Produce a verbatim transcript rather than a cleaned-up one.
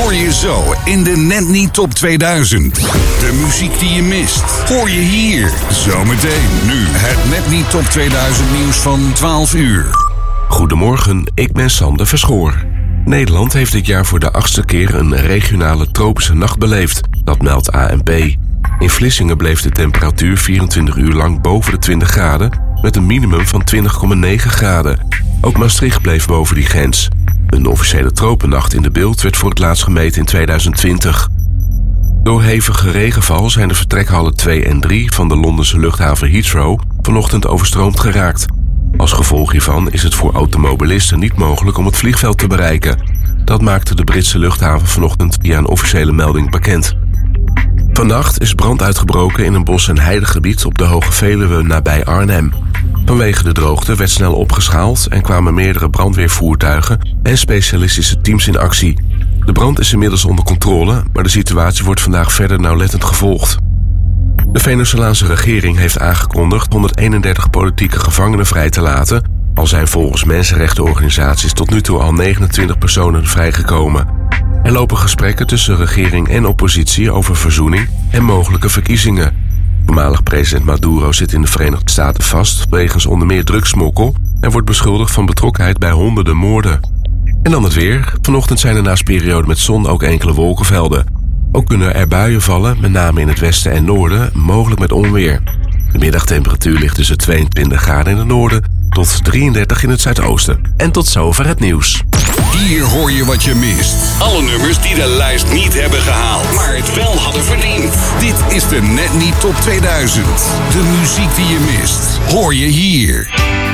hoor je zo in de Net Niet Top tweeduizend. De muziek die je mist, hoor je hier. Zometeen nu het Net Niet Top tweeduizend nieuws van twaalf uur. Goedemorgen, ik ben Sander Verschoor. Nederland heeft dit jaar voor de achtste keer een regionale tropische nacht beleefd. Dat meldt A N P. In Vlissingen bleef de temperatuur vierentwintig uur lang boven de twintig graden... met een minimum van twintig komma negen graden. Ook Maastricht bleef boven die grens. Een officiële tropennacht in de Bilt werd voor het laatst gemeten in tweeduizend twintig. Door hevige regenval zijn de vertrekhallen twee en drie van de Londense luchthaven Heathrow vanochtend overstroomd geraakt. Als gevolg hiervan is het voor automobilisten niet mogelijk om het vliegveld te bereiken. Dat maakte de Britse luchthaven vanochtend via een officiële melding bekend. Vannacht is brand uitgebroken in een bos- en heidegebied op de Hoge Veluwe nabij Arnhem. Vanwege de droogte werd snel opgeschaald en kwamen meerdere brandweervoertuigen en specialistische teams in actie. De brand is inmiddels onder controle, maar de situatie wordt vandaag verder nauwlettend gevolgd. De Venezolaanse regering heeft aangekondigd honderdeenendertig politieke gevangenen vrij te laten, al zijn volgens mensenrechtenorganisaties tot nu toe al negenentwintig personen vrijgekomen. Er lopen gesprekken tussen regering en oppositie over verzoening en mogelijke verkiezingen. Voormalig president Maduro zit in de Verenigde Staten vast wegens onder meer drugssmokkel en wordt beschuldigd van betrokkenheid bij honderden moorden. En dan het weer. Vanochtend zijn er naast perioden met zon ook enkele wolkenvelden. Ook kunnen er buien vallen, met name in het westen en noorden, mogelijk met onweer. De middagtemperatuur ligt tussen tweeëntwintig graden in het noorden tot drieëndertig in het zuidoosten. En tot zover het nieuws. Hier hoor je wat je mist. Alle nummers die de lijst niet hebben gehaald, maar het wel hadden verdiend. Dit is de Net Niet Top tweeduizend. De muziek die je mist, hoor je hier.